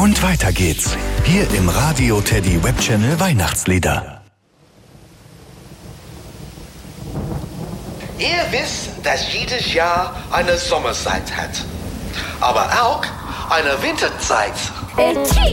Und weiter geht's. Hier im Radio Teddy Web Channel Weihnachtslieder. Ihr wisst, dass jedes Jahr eine Sommerzeit hat. Aber auch eine Winterzeit.